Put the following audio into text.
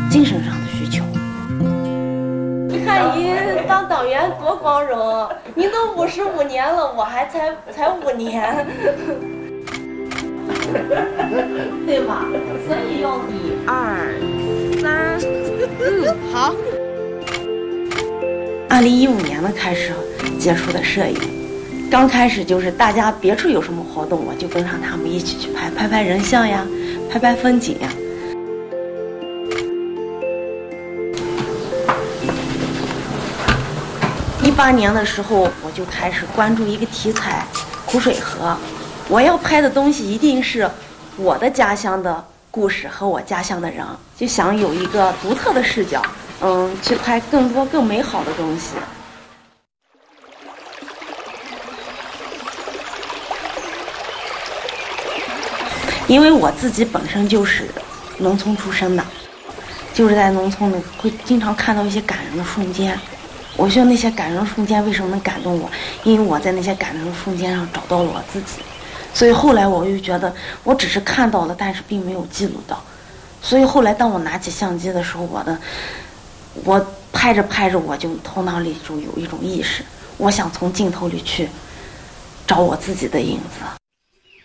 精神上的需求。 你看你当党员多光荣，你都55年了，我还才5年，对吧？所以要1、2、3，好。2015年的开始接触的摄影，刚开始就是大家别处有什么活动，我就跟上他们一起去拍人像呀，拍风景呀。18年的时候，我就开始关注一个题材，苦水河。我要拍的东西一定是我的家乡的故事和我家乡的人，就想有一个独特的视角，去拍更多更美好的东西。因为我自己本身就是农村出生的，就是在农村里会经常看到一些感人的瞬间。我觉得那些感人的瞬间为什么能感动我？因为我在那些感人的瞬间上找到了我自己。所以后来我又觉得我只是看到了，但是并没有记录到。所以后来当我拿起相机的时候，我拍着拍着，我就头脑里就有一种意识，我想从镜头里去找我自己的影子。